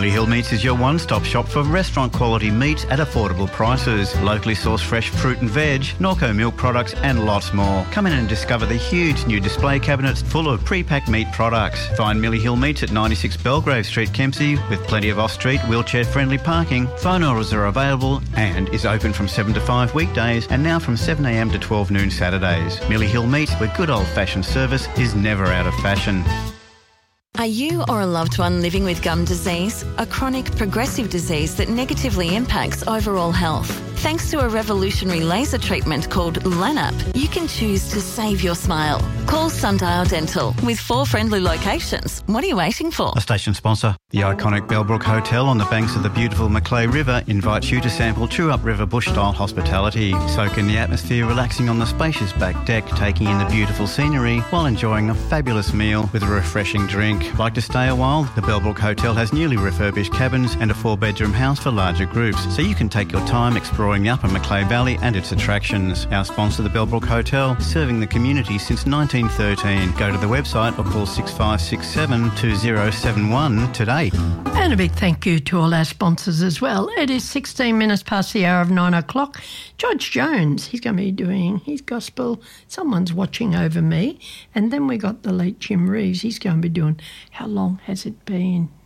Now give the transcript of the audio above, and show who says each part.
Speaker 1: Millie Hill Meats is your one-stop shop for restaurant-quality meats at affordable prices. Locally sourced fresh fruit and veg, Norco milk products and lots more. Come in and discover the huge new display cabinets full of pre-packed meat products. Find Millie Hill Meats at 96 Belgrave Street, Kempsey, with plenty of off-street, wheelchair-friendly parking. Phone orders are available and is open from 7 to 5 weekdays and now from 7am to 12 noon Saturdays. Millie Hill Meats, where good old-fashioned service is never out of fashion.
Speaker 2: Are you or a loved one living with gum disease, a chronic progressive disease that negatively impacts overall health? Thanks to a revolutionary laser treatment called LANAP, you can choose to save your smile. Call Sundial Dental with 4 friendly locations. What are you waiting for?
Speaker 1: A station sponsor. The iconic Bellbrook Hotel on the banks of the beautiful Macleay River invites you to sample True-Up River bush-style hospitality. Soak in the atmosphere, relaxing on the spacious back deck, taking in the beautiful scenery while enjoying a fabulous meal with a refreshing drink. Like to stay a while? The Bellbrook Hotel has newly refurbished cabins and a 4-bedroom house for larger groups, so you can take your time exploring the upper Macleay Valley and its attractions. Our sponsor, the Bellbrook Hotel, serving the community since 1913. Go to the website or call 6567 2071 today.
Speaker 3: And a big thank you to all our sponsors as well. It is 16 minutes past the hour of 9 o'clock. George Jones, he's going to be doing his gospel, Someone's Watching Over Me. And then we got the late Jim Reeves. He's going to be doing How Long Has It Been?